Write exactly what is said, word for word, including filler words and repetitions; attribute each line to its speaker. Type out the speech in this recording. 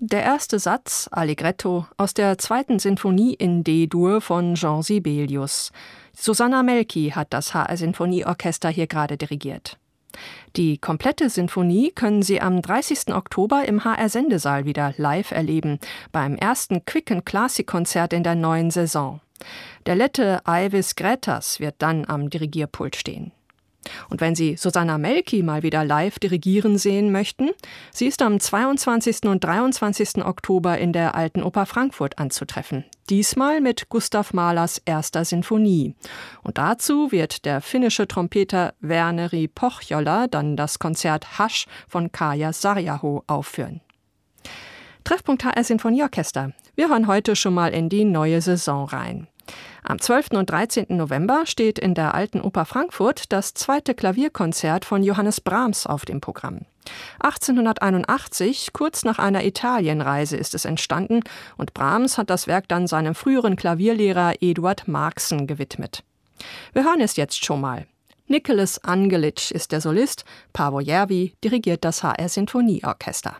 Speaker 1: Der erste Satz, Allegretto, aus der zweiten Sinfonie in D-Dur von Jean Sibelius. Susanna Melki hat das H R-Sinfonieorchester hier gerade dirigiert. Die komplette Sinfonie können Sie am dreißigsten Oktober im H R-Sendesaal wieder live erleben, beim ersten Quicken-Classic-Konzert in der neuen Saison. Der Lette Aivis Grätas wird dann am Dirigierpult stehen. Und wenn Sie Susanna Melki mal wieder live dirigieren sehen möchten, sie ist am zweiundzwanzigsten und dreiundzwanzigsten Oktober in der Alten Oper Frankfurt anzutreffen. Diesmal mit Gustav Mahlers erster Sinfonie. Und dazu wird der finnische Trompeter Verneri Pohjola dann das Konzert Hush von Kaija Sarjaho aufführen. Treffpunkt H R-Sinfonieorchester. Wir hören heute schon mal in die neue Saison rein. Am zwölften und dreizehnten November steht in der Alten Oper Frankfurt das zweite Klavierkonzert von Johannes Brahms auf dem Programm. achtzehnhunderteinundachtzig, kurz nach einer Italienreise, ist es entstanden und Brahms hat das Werk dann seinem früheren Klavierlehrer Eduard Marxen gewidmet. Wir hören es jetzt schon mal. Nicholas Angelic ist der Solist, Paavo Järvi dirigiert das H R-Sinfonieorchester.